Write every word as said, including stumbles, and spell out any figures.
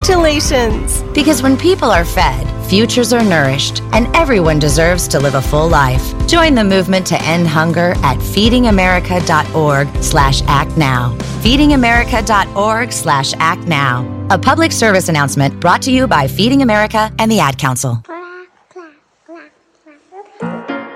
Congratulations! Because when people are fed, futures are nourished, and everyone deserves to live a full life. Join the movement to end hunger at feedingamerica.org slash act now. feedingamerica.org slash act now. A public service announcement brought to you by Feeding America and the Ad Council.